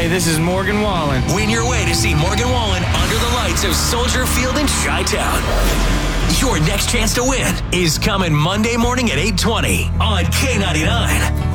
Hey, this is Morgan Wallen. Win your way to see Morgan Wallen under the lights of Soldier Field in Chi-Town. Your next chance to win is coming Monday morning at 8:20 on K99.